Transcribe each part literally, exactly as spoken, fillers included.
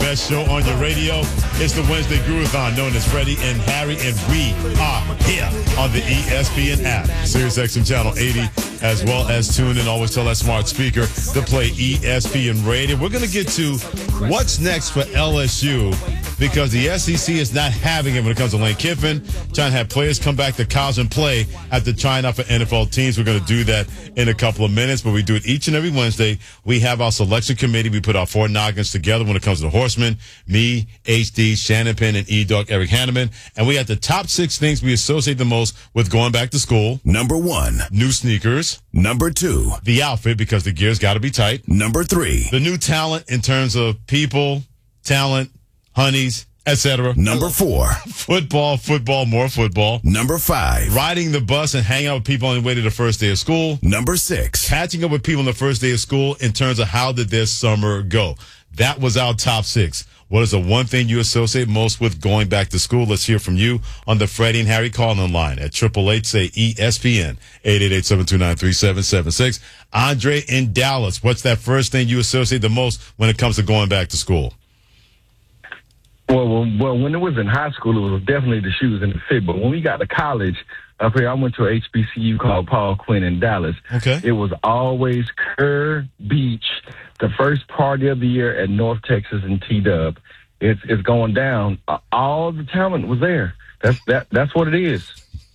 best show on your radio. It's the Wednesday Groovathon, known as Freddie and Harry, and we are here on the E S P N app, SiriusXM Channel eighty, as well as tune in. Always tell that smart speaker to play E S P N Radio. We're going to get to what's next for L S U, because the S E C is not having it when it comes to Lane Kiffin, trying to have players come back to college and play after trying out for N F L teams. We're going to do that in a couple of minutes, but we do it each and every Wednesday. We have our selection committee. We put our four noggins together when it comes to the Horsemen, me, H D, Shannon Penn, and E-Dog Eric Hanneman. And we have the top six things we associate the most with going back to school. Number one, new sneakers. Number two, the outfit, because the gear's got to be tight. Number three, the new talent in terms of people, talent, honeys, et cetera. Number four, football, football, more football. Number five, riding the bus and hanging out with people on the way to the first day of school. Number six, catching up with people on the first day of school in terms of how did their summer go. That was our top six. What is the one thing you associate most with going back to school? Let's hear from you on the Freddie and Harry call-in line at triple eight say E S P N, eight eight eight, seven two nine, three seven seven six. Andre in Dallas, what's that first thing you associate the most when it comes to going back to school? Well, well, well, when it was in high school, it was definitely the shoes and the fit. But when we got to college, up here, I went to a H B C U called Paul Quinn in Dallas. Okay. It was always Kerr Beach, the first party of the year at North Texas and T-Dub. It's it's going down. All the talent was there. That's that. That's what it is.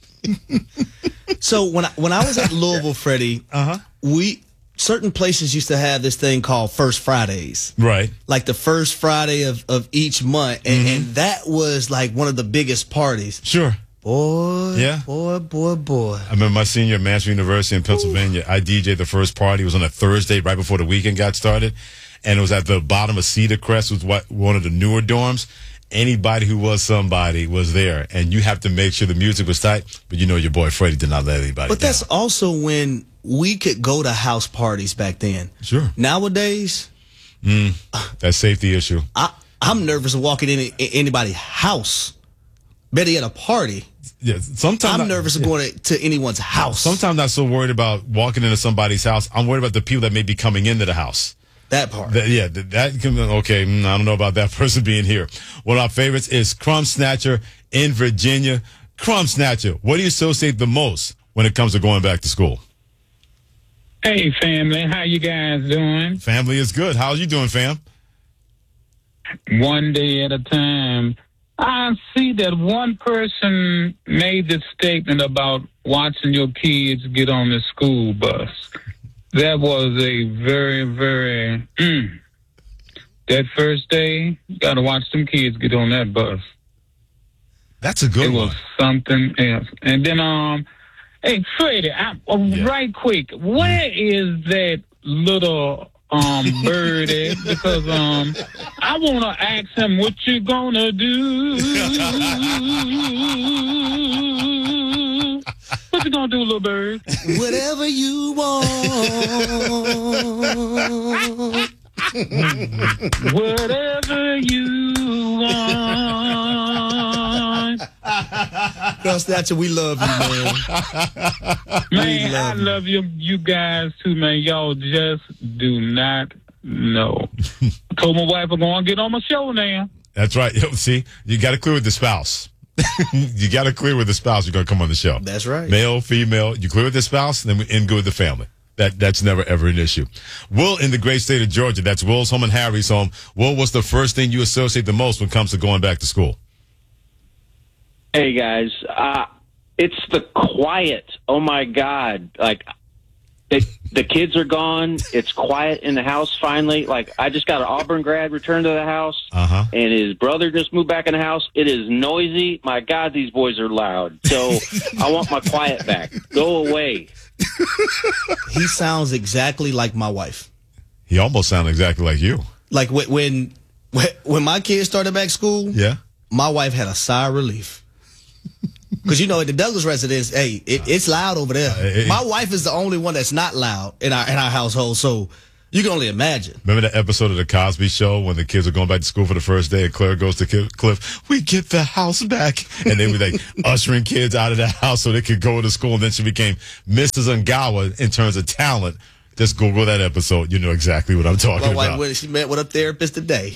So when I, when I was at Louisville, Freddie, uh-huh. we certain places used to have this thing called First Fridays. Right. Like the first Friday of, of each month. And, Mm-hmm. and that was like one of the biggest parties. Sure. Boy, Yeah. boy, boy, boy. I remember my senior at Massey University in Pennsylvania. Ooh. I D J'd the first party. It was on a Thursday right before the weekend got started. And it was at the bottom of Cedar Crest, was what one of the newer dorms. Anybody who was somebody was there. And you have to make sure the music was tight. But you know your boy Freddie did not let anybody But down. that's also when we could go to house parties back then. Sure. Nowadays, mm, that safety issue. I, I'm nervous of walking in anybody's house. Better yet, a party. Yeah, sometimes I'm nervous of going to, to anyone's house. Sometimes not so worried about walking into somebody's house. I'm worried about the people that may be coming into the house. That part. That, yeah, that, that can, okay, mm, I don't know about that person being here. One of our favorites is Crumb Snatcher in Virginia. Crumb Snatcher, what do you associate the most when it comes to going back to school? Hey, family. How you guys doing? Family is good. How are you doing, fam? One day at a time. I see that one person made the statement about watching your kids get on the school bus. That was a very, very, mm, that first day, got to watch them kids get on that bus. That's a good it one. It was something else. And then, um, hey, Freddie, I, uh, yeah. right quick, where is that little um birdie? Because um I wanna ask him what you gonna do. What you gonna do, little bird? Whatever you want. Whatever you want. Girl Snatcher, we love you, man. Man, love I love you, you guys too, man. Y'all just do not know. I told my wife I'm going to get on my show now. That's right. See, you got to clear with the spouse. You got to clear with the spouse. You're going to come on the show. That's right. Male, female. You clear with the spouse, then we end good with the family. That That's never, ever an issue. Will in the great state of Georgia. That's Will's home and Harry's home. Will, what's the first thing you associate the most when it comes to going back to school? Hey, guys. Uh, it's the quiet. Oh, my God. Like, it, the kids are gone. It's quiet in the house finally. Like, I just got an Auburn grad return to the house, uh-huh. and his brother just moved back in the house. It is noisy. My God, these boys are loud. So I want my quiet back. Go away. He sounds exactly like my wife. He almost sounded exactly like you. Like when when, when my kids started back school, yeah, my wife had a sigh of relief. Because, you know, at the Douglas residence, hey, it, it's loud over there. Uh, it, My wife is the only one that's not loud in our in our household, so you can only imagine. Remember that episode of The Cosby Show when the kids are going back to school for the first day and Claire goes to Cliff, we get the house back. And they were like ushering kids out of the house so they could go to school. And then she became Missus Ungawa in terms of talent. Just Google that episode. You know exactly what I'm talking My wife, about. when she met with a therapist today.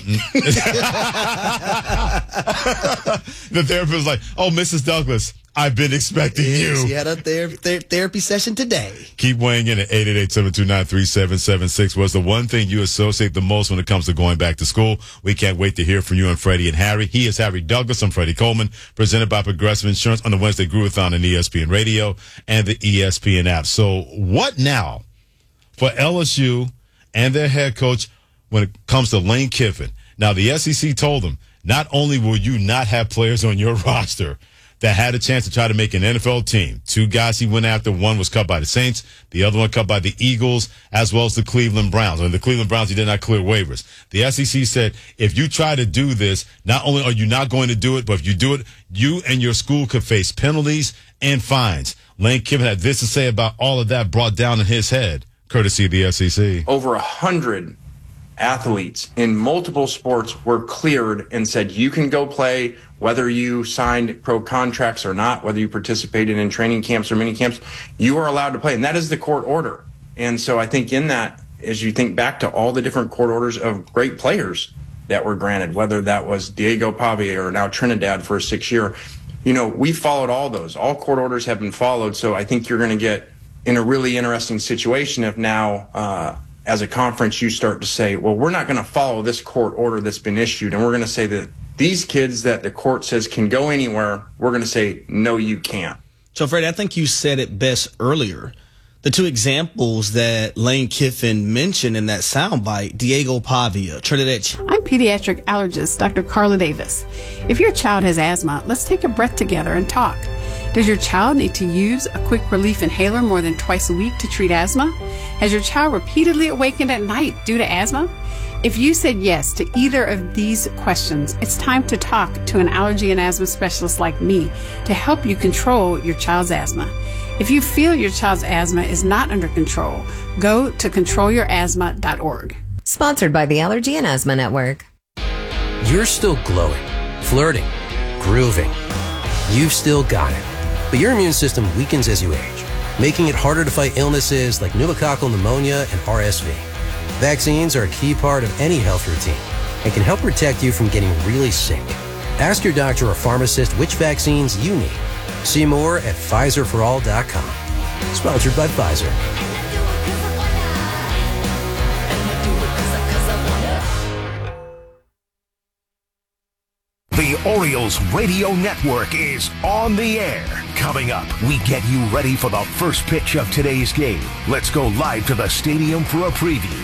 The therapist was like, oh, Missus Douglas, I've been expecting you. She had a ther- ther- therapy session today. Keep weighing in at eight eight eight, seven two nine, three seven seven six. What's the one thing you associate the most when it comes to going back to school? We can't wait to hear from you and Freddie and Harry. He is Harry Douglas. I'm Freddie Coleman, presented by Progressive Insurance on the Wednesday Groovathon on E S P N Radio and the E S P N app. So what now for L S U and their head coach when it comes to Lane Kiffin? Now, the S E C told them, not only will you not have players on your roster that had a chance to try to make an N F L team. Two guys he went after. One was cut by the Saints. The other one cut by the Eagles, as well as the Cleveland Browns. And the Cleveland Browns, he did not clear waivers. The S E C said, if you try to do this, not only are you not going to do it, but if you do it, you and your school could face penalties and fines. Lane Kiffin had this to say about all of that brought down in his head, courtesy of the S E C. Over a hundred athletes in multiple sports were cleared and said, you can go play, whether you signed pro contracts or not, whether you participated in training camps or mini camps, you are allowed to play. And that is the court order. And so I think in that, as you think back to all the different court orders of great players that were granted, whether that was Diego Pavia or now Trinidad for a six year, you know, we followed all those. All court orders have been followed. So I think you're going to get in a really interesting situation if now, uh, as a conference, you start to say, well, we're not going to follow this court order that's been issued. And we're going to say that these kids that the court says can go anywhere, we're going to say, no, you can't. So, Freddie, I think you said it best earlier. The two examples that Lane Kiffin mentioned in that soundbite, Diego Pavia, Trinidad. I'm pediatric allergist, Doctor Carla Davis. If your child has asthma, let's take a breath together and talk. Does your child need to use a quick relief inhaler more than twice a week to treat asthma? Has your child repeatedly awakened at night due to asthma? If you said yes to either of these questions, it's time to talk to an allergy and asthma specialist like me to help you control your child's asthma. If you feel your child's asthma is not under control, go to control your asthma dot org. Sponsored by the Allergy and Asthma Network. You're still glowing, flirting, grooving. You've still got it. But your immune system weakens as you age, making it harder to fight illnesses like pneumococcal pneumonia and R S V. Vaccines are a key part of any health routine and can help protect you from getting really sick. Ask your doctor or pharmacist which vaccines you need. See more at Pfizer for all dot com. Sponsored by Pfizer. The Orioles Radio Network is on the air. Coming up, we get you ready for the first pitch of today's game. Let's go live to the stadium for a preview.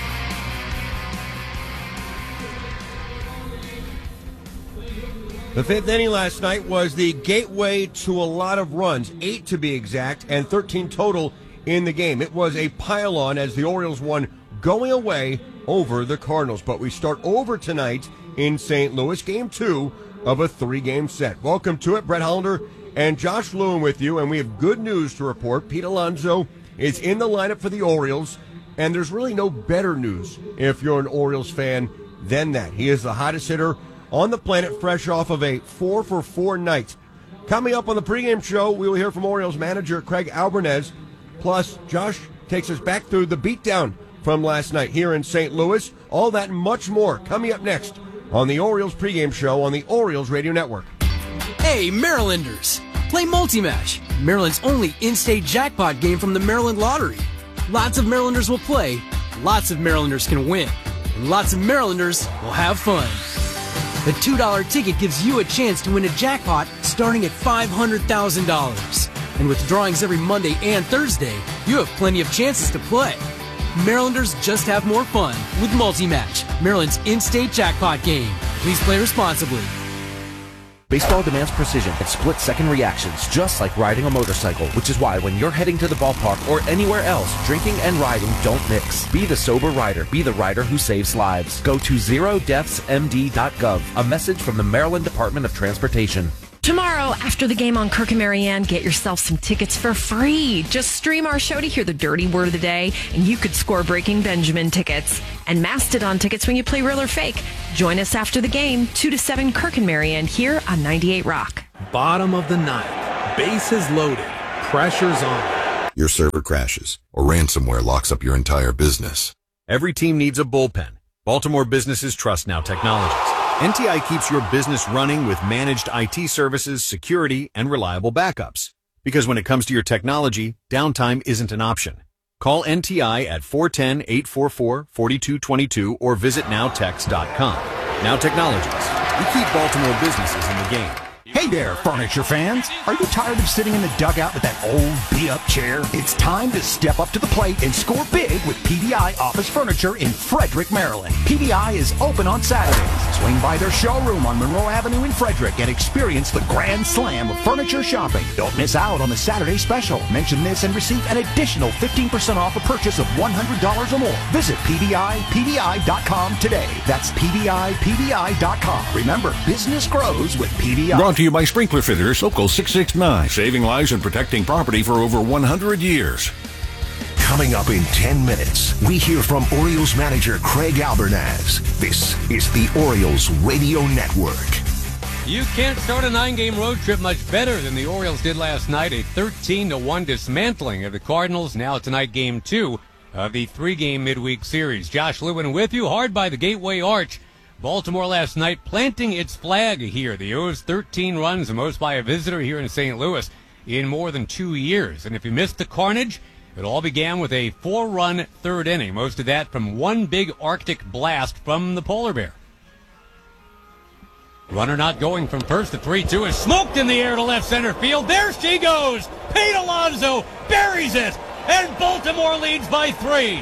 The fifth inning last night was the gateway to a lot of runs, eight to be exact, and thirteen total in the game. It was a pile-on as the Orioles won going away over the Cardinals. But we start over tonight in Saint Louis, game two of a three-game set. Welcome to it. Brett Hollander and Josh Lewin with you, and we have good news to report. Pete Alonso is in the lineup for the Orioles, and there's really no better news if you're an Orioles fan than that. He is the hottest hitter on the planet, fresh off of a four for four night. Coming up on the pregame show, we will hear from Orioles manager Craig Albernez. Plus, Josh takes us back through the beatdown from last night here in Saint Louis. All that and much more coming up next on the Orioles pregame show on the Orioles Radio Network. Hey, Marylanders! Play Multi-Match, Maryland's only in-state jackpot game from the Maryland Lottery. Lots of Marylanders will play, lots of Marylanders can win, and lots of Marylanders will have fun. The two dollar ticket gives you a chance to win a jackpot starting at five hundred thousand dollars. And with drawings every Monday and Thursday, you have plenty of chances to play. Marylanders just have more fun with Multi-Match, Maryland's in-state jackpot game. Please play responsibly. Baseball demands precision and split-second reactions, just like riding a motorcycle, which is why when you're heading to the ballpark or anywhere else, drinking and riding don't mix. Be the sober rider. Be the rider who saves lives. Go to zero deaths m d dot gov. A message from the Maryland Department of Transportation. Tomorrow, after the game on Kirk and Marianne, get yourself some tickets for free. Just stream our show to hear the dirty word of the day, and you could score Breaking Benjamin tickets and Mastodon tickets when you play Real or Fake. Join us after the game, two to seven Kirk and Marianne here on ninety-eight Rock. Bottom of the ninth. Bases loaded. Pressure's on. your server crashes, or ransomware locks up your entire business. Every team needs a bullpen. Baltimore businesses trust Now Technologies. N T I keeps your business running with managed I T services, security, and reliable backups. Because when it comes to your technology, downtime isn't an option. Call N T I at four one zero, eight four four, four two two two or visit now tex dot com. Now Technologies. We keep Baltimore businesses in the game. Hey there, furniture fans. Are you tired of sitting in the dugout with that old beat-up chair? It's time to step up to the plate and score big with P D I Office Furniture in Frederick, Maryland. P D I is open on Saturdays. Swing by their showroom on Monroe Avenue in Frederick and experience the grand slam of furniture shopping. Don't miss out on the Saturday special. Mention this and receive an additional fifteen percent off a purchase of one hundred dollars or more. Visit P D I P D I dot com today. That's P D I P D I dot com. Remember, business grows with P D I. Brought to you by Sprinkler Fitter, Sokol six six nine, saving lives and protecting property for over one hundred years. Coming up in ten minutes, we hear from Orioles manager Craig Albernaz. This is the Orioles Radio Network. You can't start a nine-game road trip much better than the Orioles did last night. A thirteen to one dismantling of the Cardinals. Now tonight, game two of the three-game midweek series. Josh Lewin with you, hard by the Gateway Arch. Baltimore last night planting its flag here. The O's thirteen runs, the most by a visitor here in Saint Louis in more than two years. And if you missed the carnage, it all began with a four-run third inning, most of that from one big Arctic blast from the polar bear. Runner not going from first to three two is smoked in the air to left center field. There she goes. Pete Alonso buries it, and Baltimore leads by three.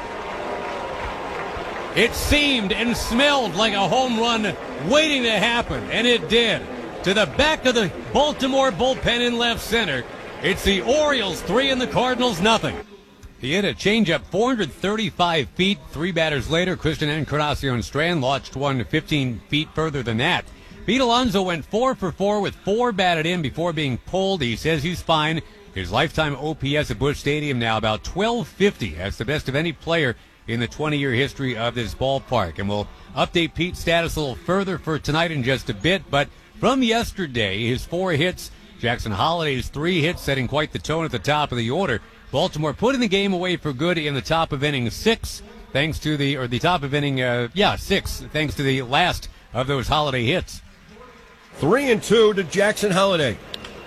It seemed and smelled like a home run waiting to happen, and it did. To the back of the Baltimore bullpen in left center. It's the Orioles three and the Cardinals nothing. He hit a changeup four hundred thirty-five feet. Three batters later, Christian Encarnacion Strand launched one fifteen feet further than that. Pete Alonso went four for four with four batted in before being pulled. He says he's fine. His lifetime O P S at Busch Stadium now about twelve fifty. That's the best of any player in the twenty-year history of this ballpark. And we'll update Pete's status a little further for tonight in just a bit. But from yesterday, his four hits, Jackson Holliday's three hits, setting quite the tone at the top of the order. Baltimore putting the game away for good in the top of inning six, thanks to the, or the top of inning, uh, yeah, six, thanks to the last of those Holiday hits. Three and two to Jackson Holliday.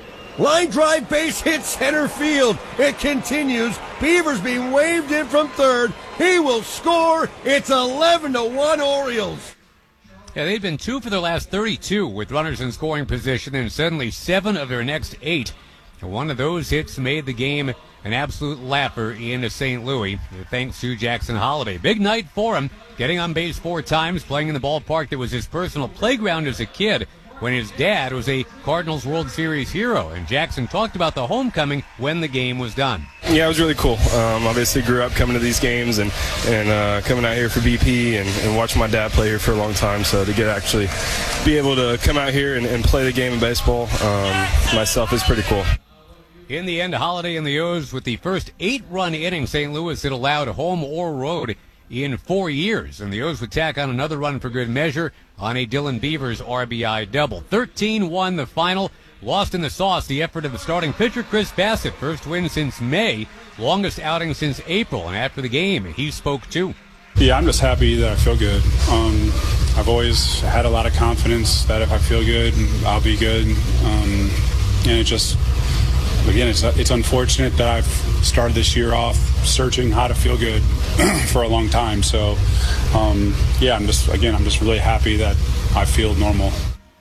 Line drive base hit center field. It continues. Beavers being waved in from third. He will score. It's eleven to one Orioles. Yeah, they've been two for their last thirty-two with runners in scoring position, and suddenly seven of their next eight. And one of those hits made the game an absolute laugher in Saint Louis, thanks to Jackson Holliday. Big night for him, getting on base four times, playing in the ballpark that was his personal playground as a kid, when his dad was a Cardinals World Series hero. And Jackson talked about the homecoming when the game was done. Yeah, it was really cool. Um, obviously grew up coming to these games and, and uh, coming out here for B P and, and watching my dad play here for a long time. So to get actually be able to come out here and, and play the game of baseball um, myself is pretty cool. In the end, Holiday and the O's with the first eight-run inning Saint Louis had allowed home or road in four years. And the O's would tack on another run for good measure on a Dylan Beavers R B I double. thirteen one the final. Lost in the sauce, the effort of the starting pitcher, Chris Bassett. First win since May, longest outing since April. And after the game, he spoke too. Yeah, I'm just happy that I feel good. Um, I've always had a lot of confidence that if I feel good, I'll be good. Um, and it just, again, it's, it's unfortunate that I've started this year off searching how to feel good for a long time. So, um, yeah, I'm just, again, I'm just really happy that I feel normal.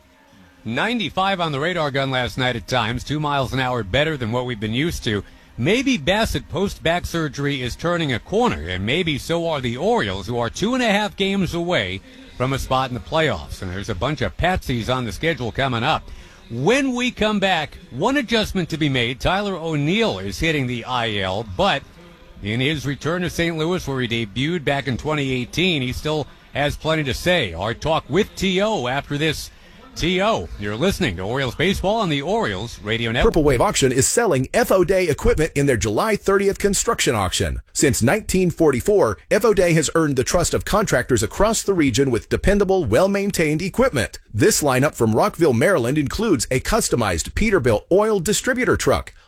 ninety-five on the radar gun last night at times, two miles an hour better than what we've been used to. Maybe Bassett post-back surgery is turning a corner, and maybe so are the Orioles, who are two and a half games away from a spot in the playoffs. And there's a bunch of patsies on the schedule coming up. When we come back, one adjustment to be made. Tyler O'Neill is hitting the I L, but in his return to Saint Louis, where he debuted back in twenty eighteen, he still has plenty to say. Our talk with T O after this. T O, you're listening to Orioles Baseball on the Orioles Radio Network. Purple Wave Auction is selling F O Day equipment in their July thirtieth construction auction. Since nineteen forty-four, F O Day has earned the trust of contractors across the region with dependable, well-maintained equipment. This lineup from Rockville, Maryland includes a customized Peterbilt oil distributor truck,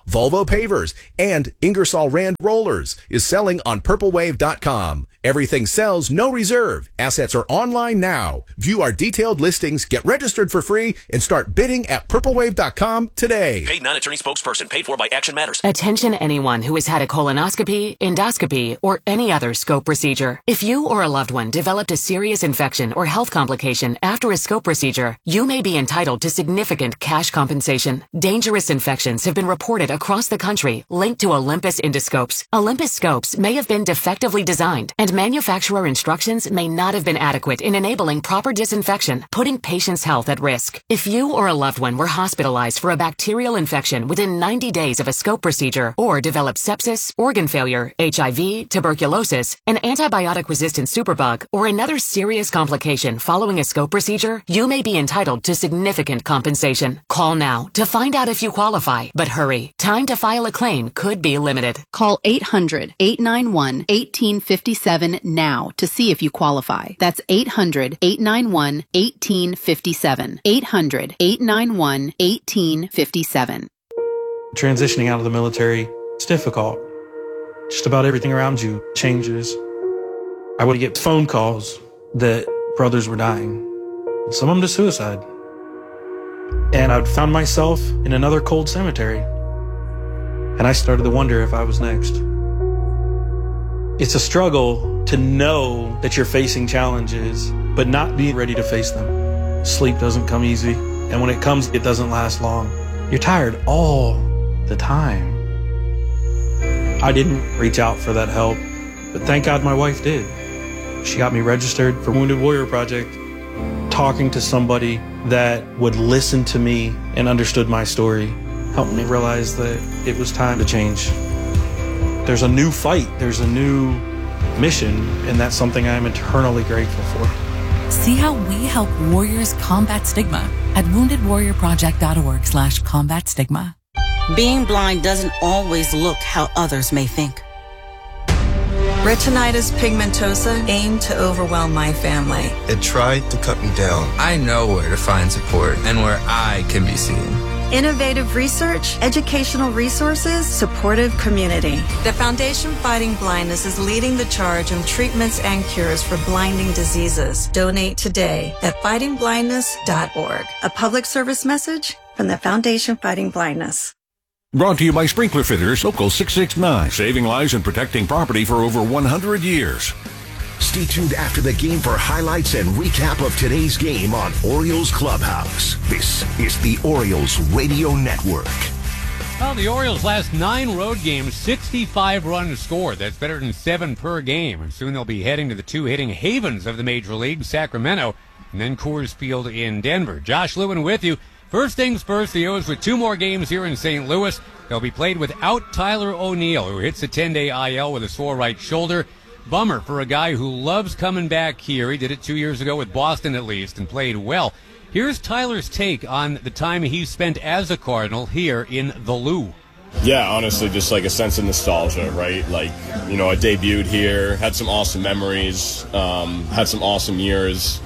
Volvo Pavers, and Ingersoll Rand Rollers is selling on purple wave dot com. Everything sells, no reserve. Assets are online now. View our detailed listings, get registered for free, and start bidding at purple wave dot com today. Paid non-attorney spokesperson. Paid for by Action Matters. Attention anyone who has had a colonoscopy, endoscopy, or any other scope procedure. If you or a loved one developed a serious infection or health complication after a scope procedure, you may be entitled to significant cash compensation. Dangerous infections have been reported across the country linked to Olympus endoscopes. Olympus scopes may have been defectively designed, and manufacturer instructions may not have been adequate in enabling proper disinfection, putting patients' health at risk. If you or a loved one were hospitalized for a bacterial infection within ninety days of a scope procedure, or developed sepsis, organ failure, H I V, tuberculosis, an antibiotic-resistant superbug, or another serious complication following a scope procedure, you may be entitled to significant compensation. Call now to find out if you qualify, but hurry. Time to file a claim could be limited. Call eight hundred, eight nine one, one eight five seven now to see if you qualify. That's eight hundred, eight nine one, one eight five seven. eight hundred, eight nine one, one eight five seven. Transitioning out of the military, it's difficult. Just about everything around you changes. I would get phone calls that brothers were dying, some of them to suicide. And I found myself in another cold cemetery. And I started to wonder if I was next. It's a struggle to know that you're facing challenges, but not be ready to face them. Sleep doesn't come easy, and when it comes, it doesn't last long. You're tired all the time. I didn't reach out for that help, but thank God my wife did. She got me registered for Wounded Warrior Project. Talking to somebody that would listen to me and understood my story helped me realize that it was time to change. There's a new fight, there's a new mission, and that's something I'm eternally grateful for. See how we help warriors combat stigma at wounded warrior project dot org slash combat stigma. Being blind doesn't always look how others may think. Retinitis pigmentosa aimed to overwhelm my family. It tried to cut me down. I know where to find support and where I can be seen. Innovative research, educational resources, supportive community. The Foundation Fighting Blindness is leading the charge on treatments and cures for blinding diseases. Donate today at fighting blindness dot org. A public service message from the Foundation Fighting Blindness. Brought to you by Sprinkler Fitters, Local six six nine, saving lives and protecting property for over one hundred years. Stay tuned after the game for highlights and recap of today's game on Orioles Clubhouse. This is the Orioles Radio Network. Well, the Orioles' last nine road games, sixty-five runs scored. That's better than seven per game. And soon they'll be heading to the two hitting havens of the Major League, Sacramento, and then Coors Field in Denver. Josh Lewin with you. First things first, the O's with two more games here in Saint Louis. They'll be played without Tyler O'Neill, who hits a ten-day I L with a sore right shoulder. Bummer for a guy who loves coming back here. He did it two years ago with Boston at least and played well. Here's Tyler's take on the time he spent as a Cardinal here in the Lou. Yeah, honestly, just like a sense of nostalgia, right? Like, you know, I debuted here, had some awesome memories, um, had some awesome years.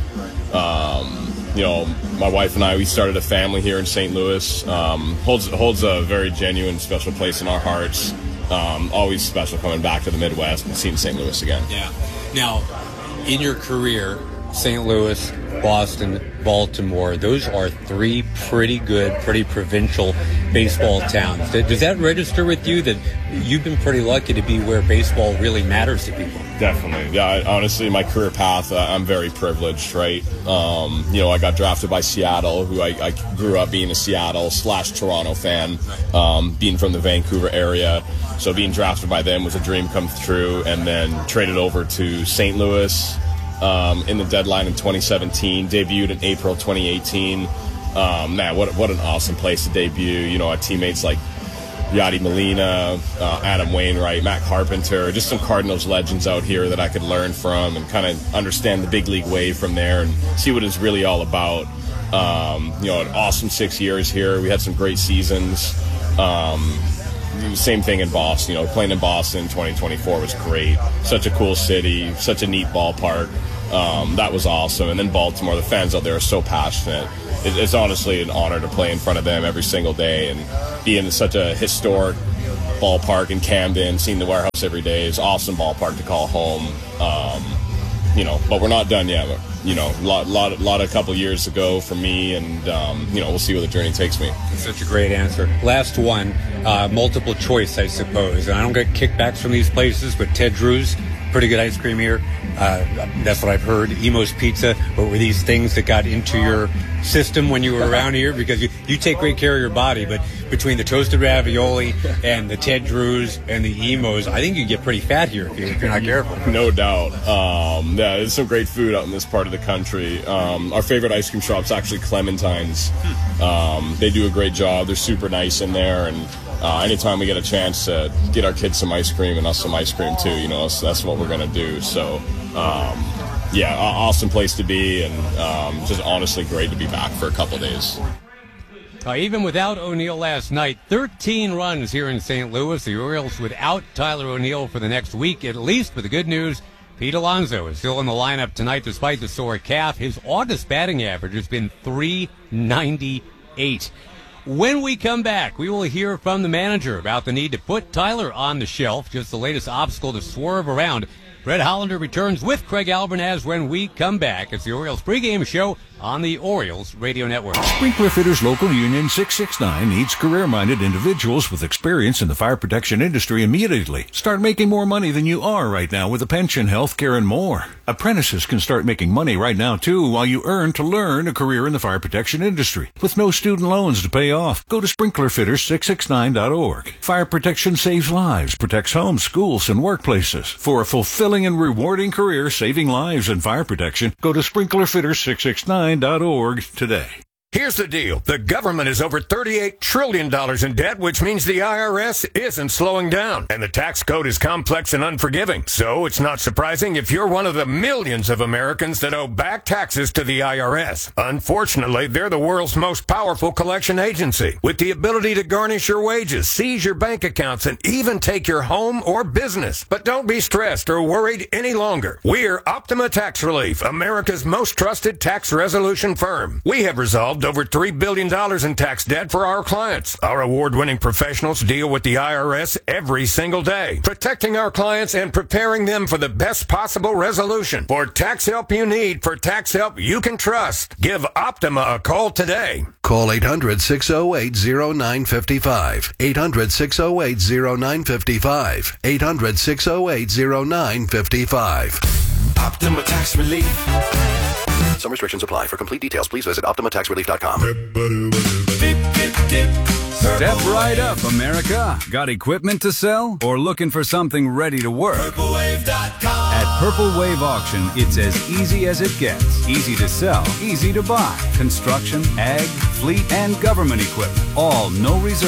Um, you know, my wife and I, we started a family here in Saint Louis. Um, holds holds a very genuine, special place in our hearts. Um, always special coming back to the Midwest and seeing Saint Louis again. Yeah. Now, in your career, Saint Louis, Boston, Baltimore, those are three pretty good, pretty provincial baseball towns. Does that register with you that you've been pretty lucky to be where baseball really matters to people? Definitely. Yeah, I, honestly, my career path, uh, I'm very privileged, right? Um, you know, I got drafted by Seattle, who I, I grew up being a Seattle slash Toronto fan, um, being from the Vancouver area. So being drafted by them was a dream come true, and then traded over to Saint Louis um, in the deadline in twenty seventeen, debuted in April twenty eighteen. Um, man, what what an awesome place to debut. You know, our teammates like Yadi Molina, uh, Adam Wainwright, Matt Carpenter, just some Cardinals legends out here that I could learn from and kind of understand the big league wave from there and see what it's really all about. Um, you know, an awesome six years here. We had some great seasons. Um, same thing in Boston. You know, playing in Boston in twenty twenty-four was great. Such a cool city, such a neat ballpark. Um, that was awesome. And then Baltimore, the fans out there are so passionate. It, it's honestly an honor to play in front of them every single day and be in such a historic ballpark in Camden, seeing the warehouse every day. It's an awesome ballpark to call home. Um, you know, but we're not done yet. You know, a lot, lot, lot a couple years ago for me, and um, you know, we'll see where the journey takes me. Such a great answer. Last one, uh, multiple choice, I suppose. And I don't get kickbacks from these places, but Ted Drew's, pretty good ice cream here. Uh, that's what I've heard. Emo's Pizza. What were these things that got into your system when you were around here? Because you, you take great care of your body, but between the toasted ravioli and the Ted Drews and the Emo's, I think you get pretty fat here if, you, if you're not careful. No doubt. Um, yeah, there's some great food out in this part of the country. Um, our favorite ice cream shop's actually Clementine's. Um, they do a great job. They're super nice in there, and Uh, anytime we get a chance to get our kids some ice cream and us some ice cream too, you know, that's, that's what we're going to do. So, um, yeah, awesome place to be, and um, just honestly great to be back for a couple days. Uh, even without O'Neill last night, thirteen runs here in Saint Louis. The Orioles without Tyler O'Neill for the next week at least. But the good news, Pete Alonso is still in the lineup tonight despite the sore calf. His August batting average has been three ninety-eight. When we come back, we will hear from the manager about the need to put Tyler on the shelf, just the latest obstacle to swerve around. Fred Hollander returns with Craig Albernaz when we come back. It's the Orioles pregame show on the Orioles Radio Network. Sprinkler Fitters Local Union six six nine needs career-minded individuals with experience in the fire protection industry immediately. Start making more money than you are right now with a pension, health care, and more. Apprentices can start making money right now, too, while you earn to learn a career in the fire protection industry. With no student loans to pay off, go to sprinkler fitters six six nine dot org. Fire protection saves lives, protects homes, schools, and workplaces. For a fulfilling and rewarding career saving lives in fire protection, go to sprinkler fitters six six nine dot org today. Here's the deal. The government is over thirty-eight trillion dollars in debt, which means the I R S isn't slowing down. And the tax code is complex and unforgiving. So it's not surprising if you're one of the millions of Americans that owe back taxes to the I R S. Unfortunately, they're the world's most powerful collection agency, with the ability to garnish your wages, seize your bank accounts, and even take your home or business. But don't be stressed or worried any longer. We're Optima Tax Relief, America's most trusted tax resolution firm. We have resolved over three billion dollars in tax debt for our clients. Our award-winning professionals deal with the I R S every single day, protecting our clients and preparing them for the best possible resolution. For tax help you need, for tax help you can trust, give Optima a call today. Call eight hundred, six oh eight, oh nine five five. eight hundred, six oh eight, oh nine five five. eight hundred, six oh eight, oh nine five five. Optima Tax Relief. Some restrictions apply. For complete details, please visit optima tax relief dot com. Step right up, America. Got equipment to sell or looking for something ready to work? Purple Wave dot com. At Purple Wave Auction, it's as easy as it gets. Easy to sell, easy to buy. Construction, ag, fleet, and government equipment. All no reserve.